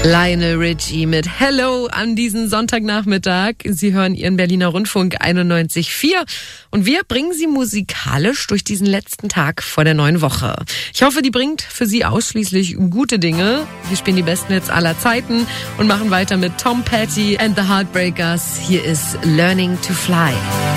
Lionel Richie mit Hello an diesem Sonntagnachmittag. Sie hören Ihren Berliner Rundfunk 91.4 und wir bringen Sie musikalisch durch diesen letzten Tag vor der neuen Woche. Ich hoffe, die bringt für Sie ausschließlich gute Dinge. Wir spielen die besten Hits aller Zeiten und machen weiter mit Tom Petty and the Heartbreakers. Hier ist Learning to Fly.